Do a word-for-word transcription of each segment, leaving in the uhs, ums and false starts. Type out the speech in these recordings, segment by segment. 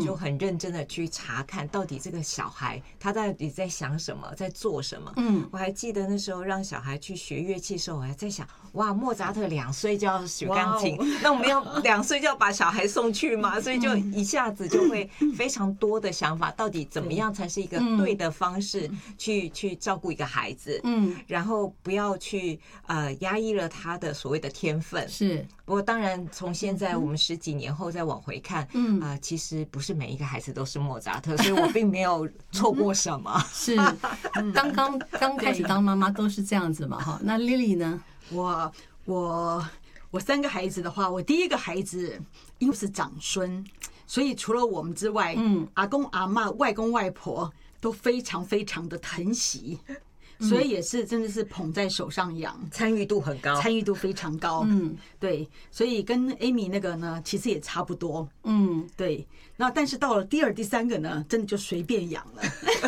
就很认真的去查看到底这个小孩他到底在想什么，在做什么。嗯，我还记得那时候让小孩去学乐器的时候，我还在想，哇，莫扎特两岁就要学钢琴，那我们要两岁就要把小孩送去吗？所以就一下子就会非常多的想法，到底怎么样才是一个对的方式去去照顾一个孩子？嗯，然后不要去呃压抑了他的所谓的天分。 是， 不过当然从现在我们十几年后再往回看，嗯啊、呃，其实不是每一个孩子都是莫扎特，所以我并没有错过什么。 是，刚刚刚开始当妈妈都是这样子嘛，哈。那 Lily 呢？ 我我我三个孩子的话，我第一个孩子因为是长孙，所以除了我们之外，嗯，阿公阿嬷、外公外婆都非常非常的疼惜。所以也是真的是捧在手上养， 参与度很高， 参与度非常高。嗯，对，所以跟 Amy 那个呢，其实也差不多。嗯，对。那但是到了第二、第三个呢，真的就随便养了。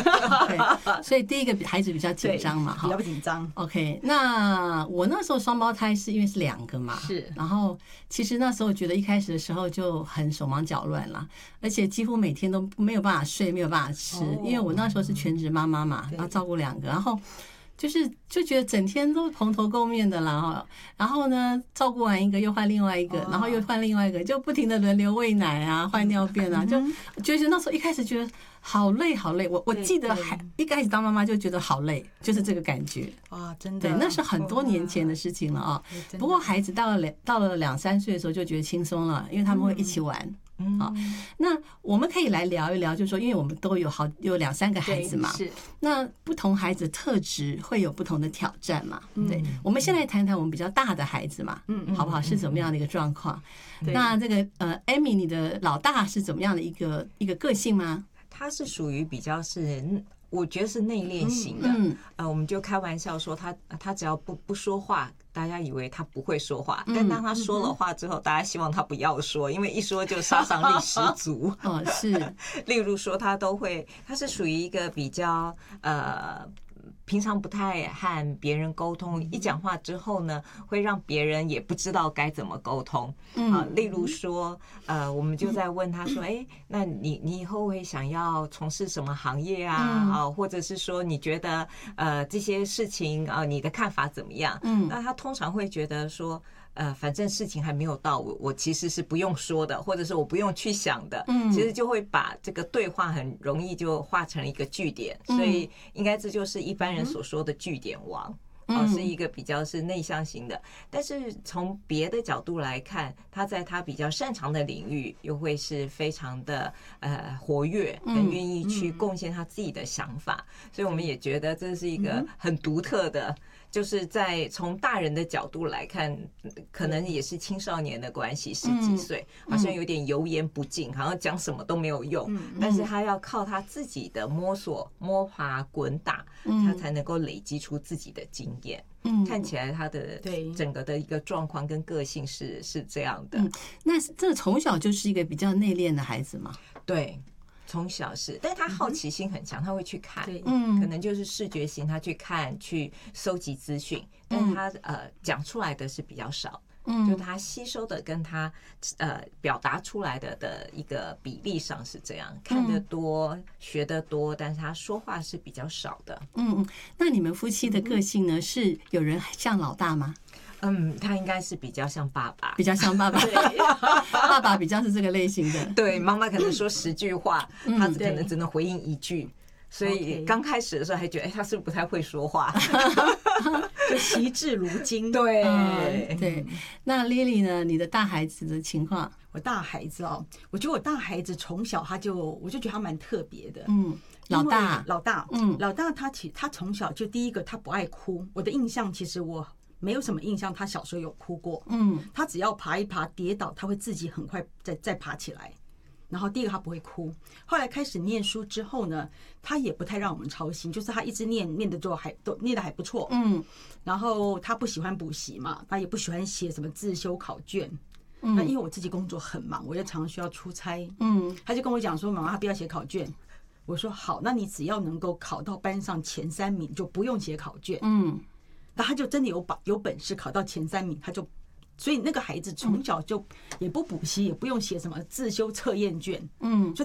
okay, 所以第一个孩子比较紧张嘛， 比较紧张。 OK， 那我那时候双胞胎是因为是两个嘛， 是。 然后其实那时候觉得一开始的时候就很手忙脚乱啦，而且几乎每天都没有办法睡，没有办法吃，哦、因为我那时候是全职妈妈嘛，然后照顾两个，然后。就是就觉得整天都蓬头垢面的啦哈，然后呢照顾完一个又换另外一个，然后又换另外一个，就不停的轮流喂奶啊、换尿便啊，就就是那时候一开始觉得好累好累，我我记得还一开始当妈妈就觉得好累，就是这个感觉啊，真的， 对，那是很多年前的事情了啊。不过孩子到了两到了两三岁的时候就觉得轻松了，因为他们会一起玩。嗯，好，那我们可以来聊一聊，就是说，因为我们都有好有两三个孩子嘛， 是， 那不同孩子特质会有不同的挑战嘛，对，我们先来谈谈我们比较大的孩子嘛，嗯，好不好？是怎么样的一个状况？那这个呃 ，Amy， 你的老大是怎么样的一个一个个性吗？ 他是属于比较是。我觉得是内敛型的，嗯，呃，我们就开玩笑说他他只要不不说话，大家以为他不会说话，但当他说了话之后，大家希望他不要说，因为一说就杀伤力十足。 哦，是， 例如说他都会，他是属于一个比较呃。平常不太和别人沟通，一讲话之后呢，会让别人也不知道该怎么沟通。啊，例如说，呃，我们就在问他说，哎，那你你以后会想要从事什么行业啊？啊，或者是说你觉得呃这些事情啊，你的看法怎么样？嗯，那他通常会觉得说。呃，反正事情还没有到我，我其实是不用说的，或者是我不用去想的，嗯，其实就会把这个对话很容易就化成了一个句点，所以应该这就是一般人所说的句点王。哦，是一个比较是内向型的，但是从别的角度来看，他在他比较擅长的领域，又会是非常的呃活跃，很愿意去贡献他自己的想法，所以我们也觉得这是一个很独特的。就是在从大人的角度来看，可能也是青少年的关系，十几岁好像有点油盐不进，好像讲什么都没有用，但是他要靠他自己的摸索、摸爬滚打，他才能够累积出自己的经验。看起来他的整个的一个状况跟个性是是这样的。 那这从小就是一个比较内敛的孩子吗？ 对。从小是，但是他好奇心很强，他会去看，嗯，可能就是视觉型，他去看去收集资讯，但是他呃讲出来的是比较少，嗯，就他吸收的跟他呃表达出来的的一个比例上是这样，看得多学得多，但是他说话是比较少的。 嗯嗯，那你们夫妻的个性呢？是有人像老大吗？ 嗯，他应该是比较像爸爸， 比较像爸爸，爸爸比较是这个类型的。 对，妈妈可能说十句话，他可能只能回应一句，所以刚开始的时候还觉得，哎，他是不是不太会说话？ 就惜字如金。 对、 嗯、对。那 Lily 呢？你的大孩子的情况？ 我大孩子哦，我觉得我大孩子从小他就，我就觉得他蛮特别的。 嗯，老大， 老大，嗯，老大他其他从小就第一个他不爱哭。我的印象其实我。没有什么印象，他小时候有哭过。嗯，他只要爬一爬跌倒，他会自己很快再再爬起来。然后第一个他不会哭，后来开始念书之后呢，他也不太让我们操心，就是他一直念念的就还都念的还不错。嗯，然后他不喜欢补习嘛，他也不喜欢写什么自修考卷。那因为我自己工作很忙，我又常常需要出差。嗯，他就跟我讲说，妈妈他不要写考卷。我说好，那你只要能够考到班上前三名，就不用写考卷。嗯。那他就真的有把有本事考到前三名，他就，所以那个孩子从小就也不补习，也不用写什么自修测验卷，嗯，所以